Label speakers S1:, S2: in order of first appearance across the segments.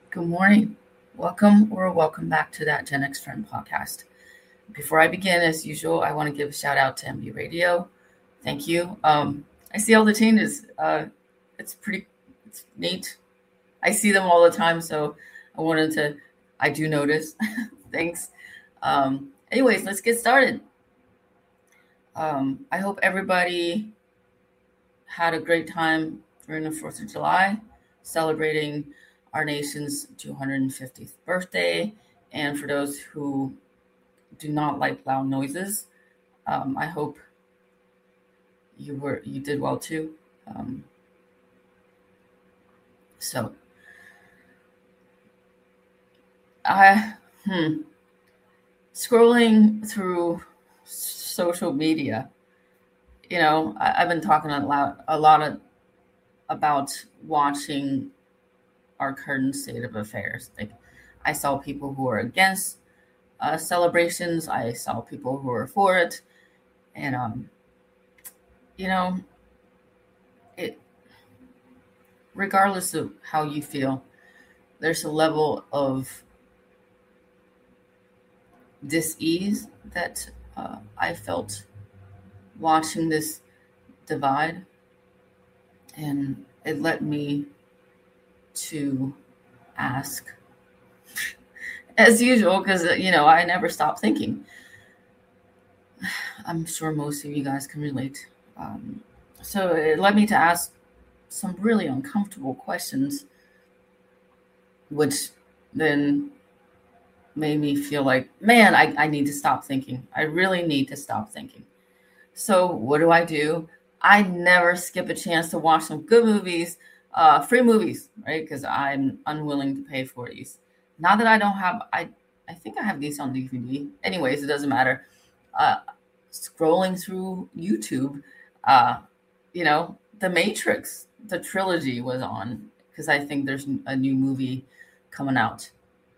S1: Good morning. Welcome back to that Gen X Friend podcast. Before I begin, as usual, I want to give a shout out to MB Radio. Thank you. I see all the changes. It's neat. I see them all the time, so I do notice. Thanks. Anyways, let's get started. I hope everybody had a great time during the 4th of July, celebrating our nation's 250th birthday. And for those who do not like loud noises, I hope you did well too. So I scrolling through social media, I've been talking a lot about watching our current state of affairs. Like, I saw people who are against celebrations. I saw people who are for it, and it. Regardless of how you feel, there's a level of dis-ease that I felt watching this divide, and it led me to ask, as usual, because I never stop thinking. I'm sure most of you guys can relate. So it led me to ask some really uncomfortable questions, which then made me feel like, man, I need to stop thinking. I really need to stop thinking. So what do? I never skip a chance to watch some good movies, free movies, right? Because I'm unwilling to pay for these. Not that I don't have, I think I have these on DVD. Anyways, it doesn't matter. Scrolling through YouTube, The Matrix, the trilogy was on, because I think there's a new movie coming out.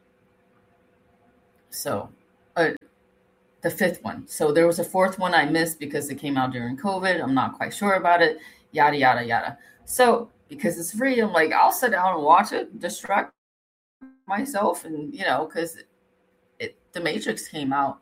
S1: So, the fifth one. So there was a fourth one I missed because it came out during COVID. I'm not quite sure about it. Yada, yada, yada. So because it's free, I'm like, I'll sit down and watch it, distract myself. And, because The Matrix came out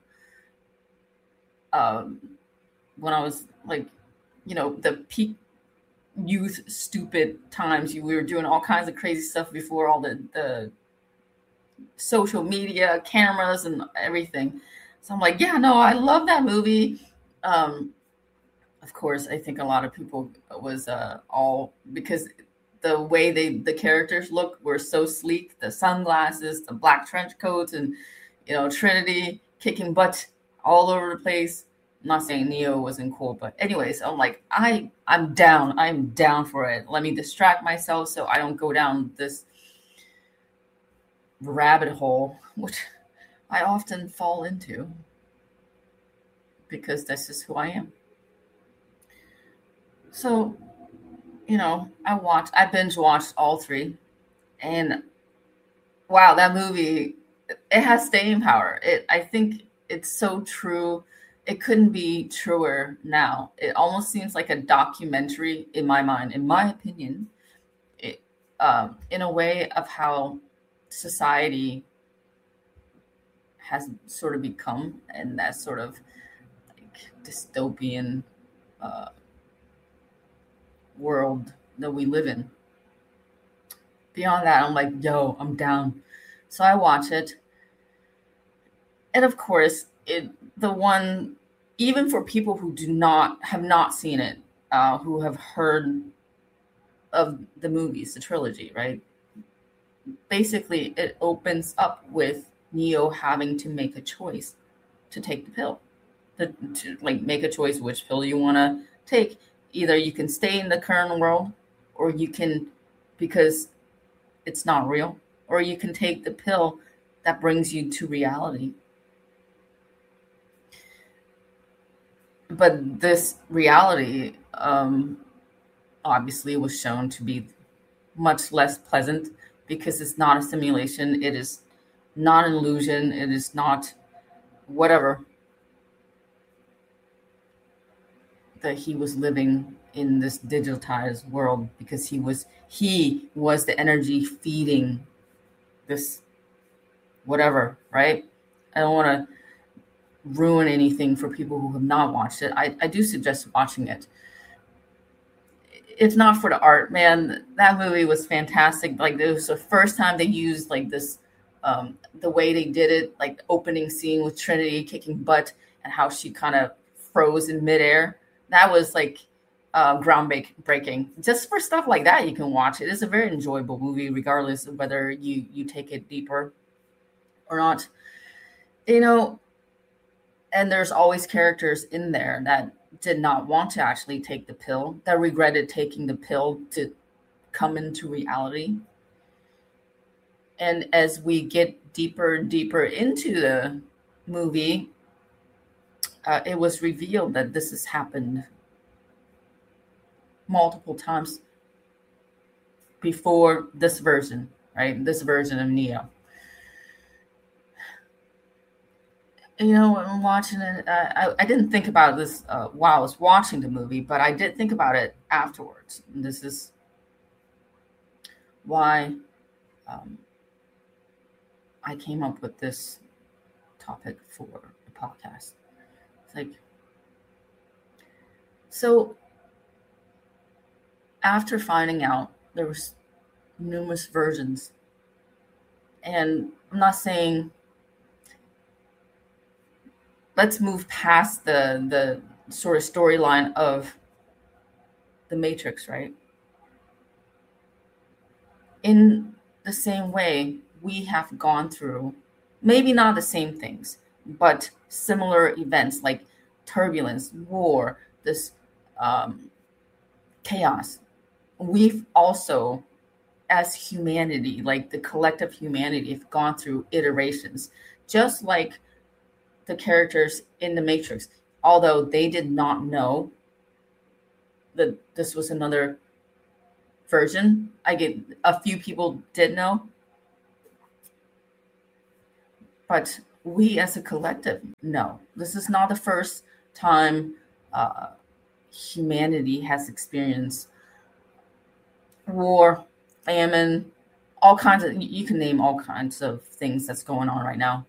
S1: when I was like, the peak youth stupid times. We were doing all kinds of crazy stuff before all the social media cameras and everything. So I'm like, yeah, no, I love that movie. Of course, I think a lot of people was all because the way the characters look were so sleek, the sunglasses, the black trench coats, and Trinity kicking butt all over the place. I'm not saying Neo wasn't cool, but anyways, I'm like, I'm down. I'm down for it. Let me distract myself so I don't go down this rabbit hole, which I often fall into because this is who I am. So, I binge watched all three, and wow, that movie, it has staying power. I think it's so true. It couldn't be truer now. It almost seems like a documentary in my mind, in my opinion, in a way of how society has sort of become, and that sort of like dystopian world that we live in. Beyond that, I'm like, yo, I'm down. So I watch it. And of course, even for people who have not seen it, who have heard of the movies, the trilogy, right? Basically, it opens up with Neo having to make a choice to take the pill, to make a choice which pill you want to take. Either you can stay in the current world, or you can, because it's not real, or you can take the pill that brings you to reality. But this reality obviously was shown to be much less pleasant because it's not a simulation. It is not an illusion. It is not whatever that he was living in this digitized world, because he was the energy feeding this whatever, right? I don't want to ruin anything for people who have not watched it. I do suggest watching it. If not for the art, man, that movie was fantastic. Like, it was the first time they used like this, the way they did it, like the opening scene with Trinity kicking butt and how she kind of froze in midair. That was like groundbreaking. Just for stuff like that, you can watch it. It's a very enjoyable movie, regardless of whether you take it deeper or not. You know, and there's always characters in there that did not want to actually take the pill, that regretted taking the pill to come into reality. And as we get deeper and deeper into the movie, it was revealed that this has happened multiple times before this version, right? This version of Neo. You know, I'm watching it. I didn't think about this while I was watching the movie, but I did think about it afterwards. And this is why I came up with this topic for the podcast. It's like, so after finding out there was numerous versions, and I'm not saying, let's move past the sort of storyline of the Matrix, right? In the same way, we have gone through maybe not the same things, but similar events like turbulence, war, this chaos. We've also, as humanity, like the collective humanity, have gone through iterations, just like the characters in the Matrix, although they did not know that this was another version. I get a few people did know, but we as a collective know. This is not the first time humanity has experienced war, famine, all kinds of, you can name all kinds of things that's going on right now.